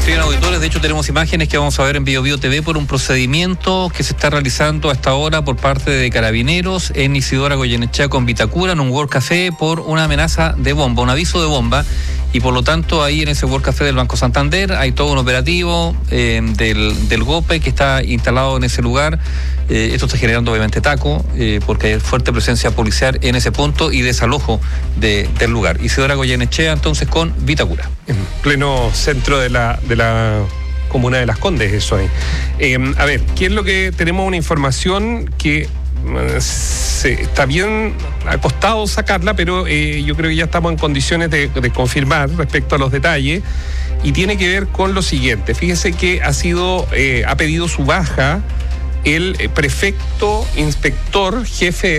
escriben auditores, de hecho tenemos imágenes que vamos a ver en Bio Bio TV por un procedimiento que se está realizando hasta ahora por parte de Carabineros en Isidora Goyenechea con Vitacura, en un World Café por una amenaza de bomba, un aviso de bomba. Y por lo tanto ahí en ese World Café del Banco Santander hay todo un operativo del GOPE que está instalado en ese lugar. Esto está generando obviamente taco porque hay fuerte presencia policial en ese punto y desalojo del lugar. Isidora Goyenechea entonces con Vitacura. En pleno centro de la comuna de Las Condes, eso ahí. A ver, ¿qué es lo que tenemos? Una información que está bien acostado sacarla, pero yo creo que ya estamos en condiciones de confirmar respecto a los detalles, y tiene que ver con lo siguiente. Fíjese que ha pedido su baja el prefecto inspector jefe